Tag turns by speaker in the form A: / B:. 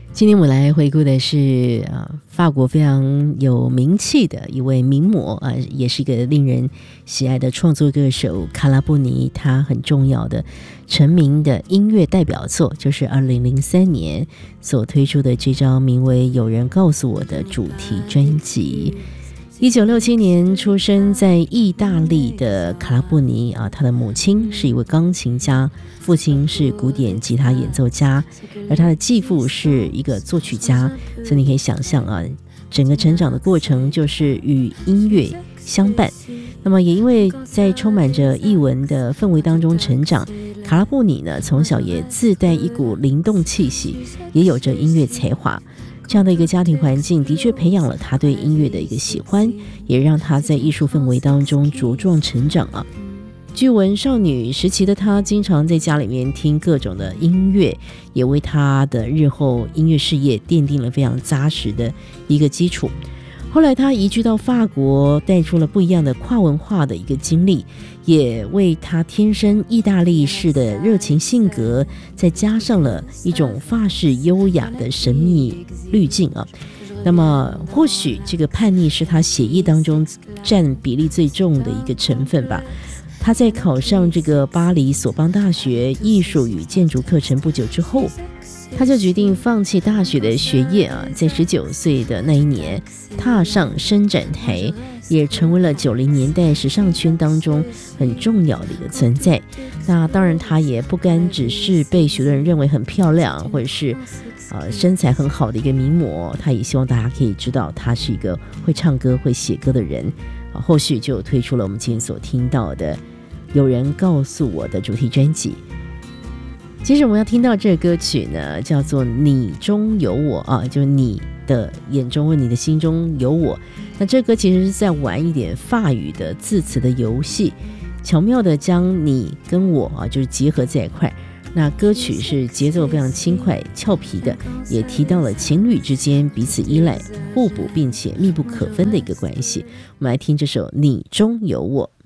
A: 今天我们来回顾的是法国非常有名气的一位名模也是一个令人喜爱的创作歌手卡拉布尼，他很重要的成名的音乐代表作就是2003年所推出的这张名为《有人告诉我》的主题专辑。1967年出生在意大利的卡拉布尼他的母亲是一位钢琴家，父亲是古典吉他演奏家，而他的继父是一个作曲家，所以你可以想象整个成长的过程就是与音乐相伴。那么也因为在充满着艺文的氛围当中成长，卡拉布尼呢从小也自带一股灵动气息，也有着音乐才华。这样的一个家庭环境的确培养了他对音乐的一个喜欢，也让他在艺术氛围当中茁壮成长据闻少女时期的她经常在家里面听各种的音乐，也为她的日后音乐事业奠定了非常扎实的一个基础。后来她移居到法国，带出了不一样的跨文化的一个经历，也为她天生意大利式的热情性格再加上了一种法式优雅的神秘滤镜那么或许这个叛逆是她血液当中占比例最重的一个成分吧。他在考上这个巴黎索邦大学艺术与建筑课程不久之后，他就决定放弃大学的学业在19岁的那一年踏上伸展台，也成为了90年代时尚圈当中很重要的一个存在。那当然他也不甘只是被许多人认为很漂亮或者是身材很好的一个名模，他也希望大家可以知道他是一个会唱歌会写歌的人后续就推出了我们今天所听到的有人告诉我的主题专辑。接着我们要听到这个歌曲呢叫做你中有我就是你的眼中或你的心中有我。那这歌其实是在玩一点法语的字词的游戏，巧妙的将你跟我就是结合在一块。那歌曲是节奏非常轻快俏皮的，也提到了情侣之间彼此依赖互补并且密不可分的一个关系。我们来听这首你中有我。